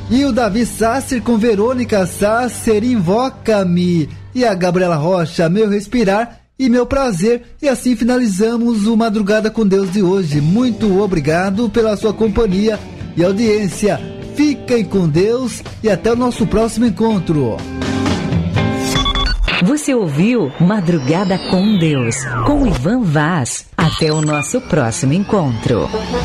E o Davi Sasser com Verônica Sasser, Invoca-me. E a Gabriela Rocha, Meu Respirar e Meu Prazer. E assim finalizamos o Madrugada com Deus de hoje. Muito obrigado pela sua companhia e audiência. Fiquem com Deus e até o nosso próximo encontro. Você ouviu Madrugada com Deus, com Ivan Vaz. Até o nosso próximo encontro.